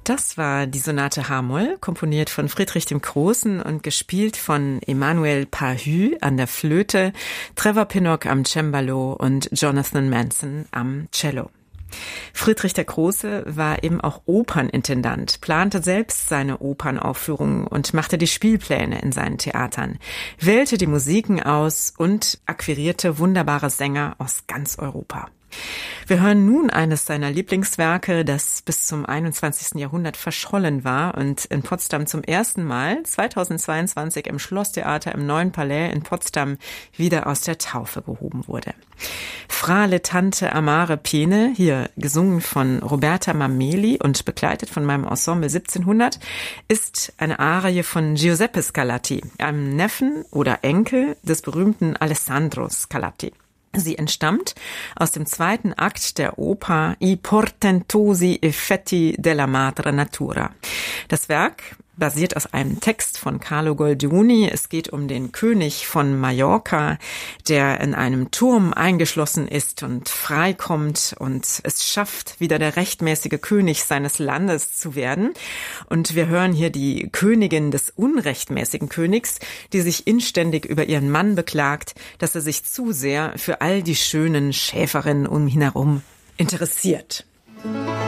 Das war die Sonate H-Moll, komponiert von Friedrich dem Großen und gespielt von Emmanuel Pahud an der Flöte, Trevor Pinnock am Cembalo und Jonathan Manson am Cello. Friedrich der Große war eben auch Opernintendant, plante selbst seine Opernaufführungen und machte die Spielpläne in seinen Theatern, wählte die Musiken aus und akquirierte wunderbare Sänger aus ganz Europa. Wir hören nun eines seiner Lieblingswerke, das bis zum 21. Jahrhundert verschollen war und in Potsdam zum ersten Mal 2022 im Schlosstheater im Neuen Palais in Potsdam wieder aus der Taufe gehoben wurde. Fra le tante amare pene, hier gesungen von Roberta Mameli und begleitet von meinem Ensemble 1700, ist eine Arie von Giuseppe Scarlatti, einem Neffen oder Enkel des berühmten Alessandro Scarlatti. Sie entstammt aus dem zweiten Akt der Oper I portentosi effetti della madre natura. Das Werk basiert aus einem Text von Carlo Goldoni. Es geht um den König von Mallorca, der in einem Turm eingeschlossen ist und freikommt und es schafft, wieder der rechtmäßige König seines Landes zu werden. Und wir hören hier die Königin des unrechtmäßigen Königs, die sich inständig über ihren Mann beklagt, dass er sich zu sehr für all die schönen Schäferinnen um ihn herum interessiert.